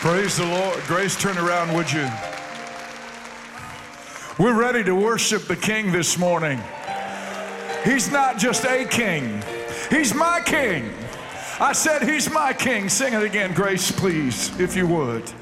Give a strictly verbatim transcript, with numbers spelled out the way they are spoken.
Praise the Lord. Grace, turn around, would you? We're ready to worship the King this morning. He's not just a king. He's my king. I said he's my king. Sing it again, Grace, please, if you would.